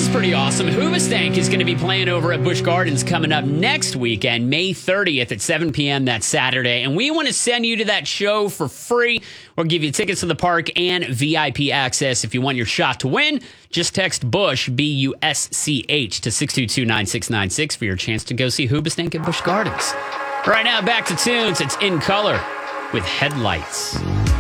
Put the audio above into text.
pretty awesome. Hoobastank is going to be playing over at Busch Gardens coming up next weekend, May 30th at 7 p.m. that Saturday. And we want to send you to that show for free. We'll give you tickets to the park and VIP access. If you want your shot to win, just text Busch, B-U-S-C-H, to 622-9696 for your chance to go see Hoobastank at Busch Gardens. Right now, back to tunes. It's In Color with Headlights.